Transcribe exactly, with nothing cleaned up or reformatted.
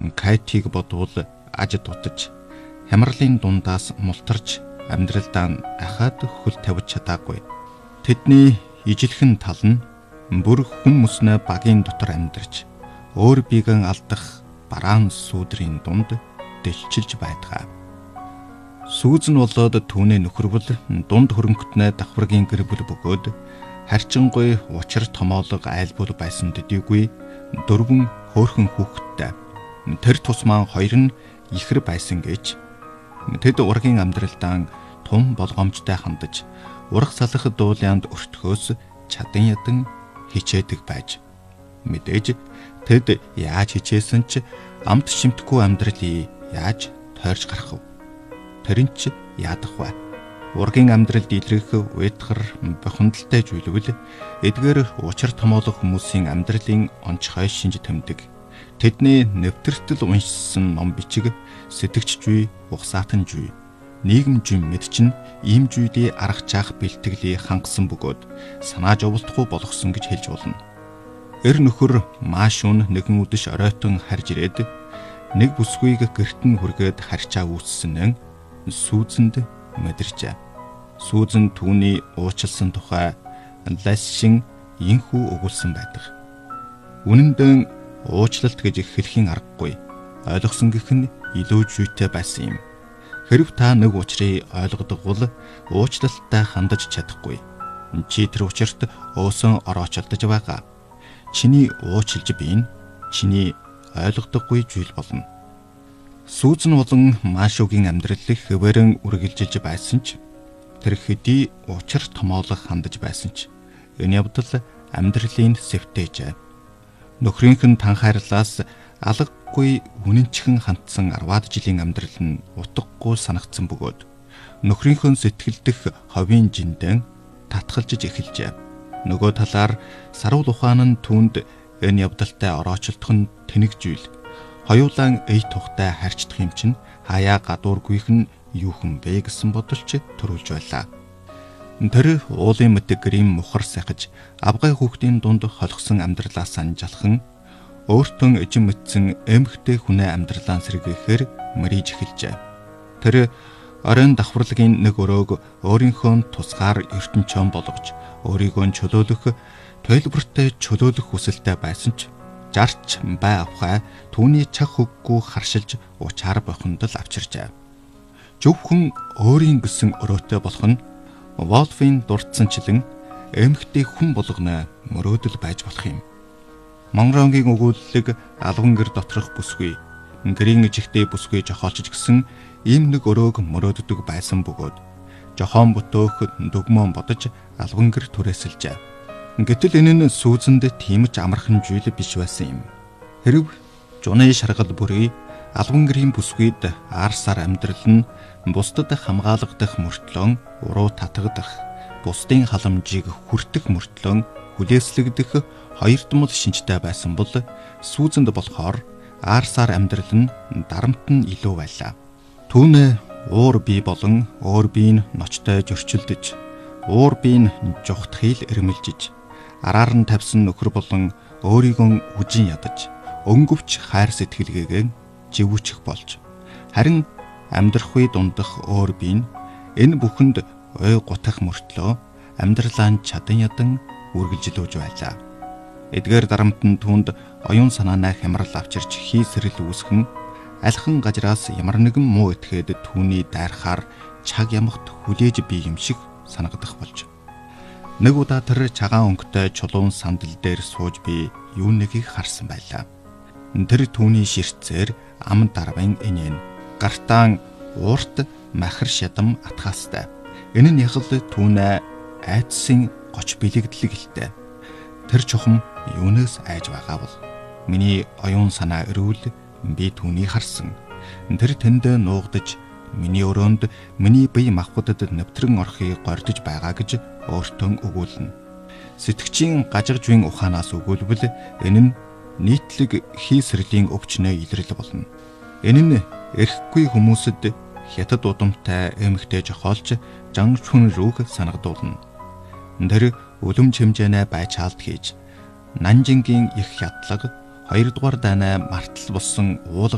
Кайтиг бодвол аж дутаж, хямралын дундаас мултарч амьдралдаа ахаад хөл тавьж чадаагүй. Тэдний ижилхэн тал нь бүр хүн мөснө багийн дотор амьдарч, өөр биегэн алдах бараан сүүдрийн дунд дэлчилж байдгаа. Сүүз нь болоод түүний нөхөрвөл дунд хөрөнгөтнөө давхаргийн гэр бүл бөгөөд харьчингуй учир томоолог айлбал байсан төдийгүй дөрвөн хөөрхөн хүүхэдтэй. Тэр тусмаа хоёр нь ихэр байсан гэж тэд ургийн амьдралдаа тун болгоомжтой хандаж урах салах дуулаанд өртгөөс чадан ядан хичээдэг байж. Мэдээж тэд яаж хичээсэн ч амт шимтгүй амьдралыг яаж тойрч гарах вэ? Тэрэн ч яадах вэ? Ургийн амьдралд илрэх уйдгар бохондолтой зүйлвэл эдгээр учир томоолог хүмүүсийн амьдралын онцгой шинж тэмдэг. Тэдний нэвтэртэл уншсан ном бичиг, сэтгэгч зүй, угсаатан зүй, нийгэм зүй мэд чинь ийм зүйдээ арга чаах бэлтгэлийг хангасан бөгөөд санааж оволдохгүй болгосон гэж хэлж болно. Эр нөхөр маш өн нэгэн үдэш оройтон харж ирээд нэг бүсгүйг гэрт нь хүргээд харьчаа үүссэн нь сүүзэнд мэдэрчээ. Сүүзэн түүний уучлсан тухай лайшин инхүү өгүүлсэн байдаг. Үнэндээ уучлалт гэж хэлхийн аргагүй. Ойлгосон гэх нь илүү зүйтэй байсан юм. Хэрв та нэг учрыг ойлгодог бол уучлалттай хандаж чадахгүй. Чи тэр учирт өөсөн ороочилдож байгаа. Чиний уучлж биин чиний ойлгодоггүй зүйл болно. Сүүзэн болон Маашугийн амьдралыг хэвээрэн үргэлжилж байсан ч тэр хэдий учир томоолох хандаж байсан ч энэ явдал амьдралын сэвтээжээ. Нөхрийнх нь танхаарлаас алгагүй үнэнчхэн хандсан арваад жилийн амьдрал нь утгагүй санагдсан бөгөөд нөхрийнх нь сэтгэл дэх ховийн жиндэн татгалжиж эхэлжээ. Нөгөө талаар сарвал ухаан нь түүнд энэ явдалтай ороочилдох нь тэнэг зүйл. Хоёулаан эй тухтай харьцдах юм чинь хаяа гадуургүйх нь юу хүн бэ гэсэн бодолч төрүүлж байлаа. Тэр уулын мэтэг гэрийн мухар сахиж авгай хүүхдийн дунд холгосон амьдралаас анжалхан өөртөө эжин мэдсэн эмхтэй хүнээ амьдралаа сэргээхээр мөрийж эхэлжээ. Тэр оройн давхарлагын нэг өрөөг өөрийнхөө тусгаар ертөнчөн болгож өөрийгөө чөлөөлөх тойлбортой чөлөөлөх хүсэлтэй байсан ч жарч бай авхай түүний чах хөггүй харшилж учаар бохондол авчирчээ. Зөвхөн өөрийн гэсэн өрөөтэй болох нь Волфийн дурдсанчлан эмхтэй хүн болгоно мөрөөдөл байж болох юм. Монрогийн өгүүлэлэг албан гэр доторх бүсгүй, гэрийн ижигтэй бүсгүй жохоолч гисэн ийм нэг өрөөг мөрөөддөг байсан бөгөөд жохоон бүтөөх дүгмөн бодож албан гэр түрээсэлжээ. Гэтэл энэ нь сүүзэнд тийм ч амархан зүйл биш байсан юм. Хэрв жуны шаргал бүрий албан гэрийн бүсгүйд аарсаар амьдрал нь бусдад хамгаалагдах мөртлөө уруу татагдах, бусдын халамжийг хүртэх мөртлөө хүлээслэгдэх хоёр думал шинжтэй байсан бол сүүзэнд болохоор аарсаар амьдрал нь дарамт нь илүү байлаа. Түүнээ уур бие болон өөр биеийн ноцтой зөрчилдөж, уур биеийн жухтхийл эрмэлжиж, араар нь тавьсан нөхөр болон өөрийгөө үжин ядаж, өнгөвч хайр сэтгэлгээгээ живүүчих болж, харин амьдрах үе дундах өөр бие нь энэ бүхэнд ой гутах мөртлөө амьдралаа чадан ядан үргэлжлүүлж байлаа. Эдгээр дарамт нь түүнд оюун санаанаа хямрал авчирч хийсрэл үүсгэн алхан гажраас ямар нэгэн муу этгээд түүний дайрахаар чаг ямагт хүлээж бий юм шиг санагдах болж. Нэг удаа тэр цагаан өнгөтэй чулуун сандал дээр сууж би юу нэгийг харсан байлаа. Тэр түүний ширтцээр ам дарвын инээн гартаан уурт махар шядам атгаастай. Энэ нь яг л түүнээ айдсын гоч бэлэгдлэг илтэй. Тэр чухам юунаас айж байгаа бол миний оюун санаа өрөөл би түүнийг харсан. Тэр тэнд нуугдаж миний өрөөнд миний бие махбодод нэвтрэн орохыг гордож байгаа гэж өөртөө өгүүлнэ. Сэтгчийн гажигж буйн ухаанаас өгүүлбэл энэ нь нийтлэг хийсрэлийн өвчнөө илрэл болно. Энэ нь эрхгүй хүмүүсэд хятад удамтай эмхтэй жохоолж жангчүн рүүг санагдуулна. Тэр үлэм чимжээнэ байчаалт хийж Нанжингийн их хядлага хоёрдугаар дайнаа мартал болсон уул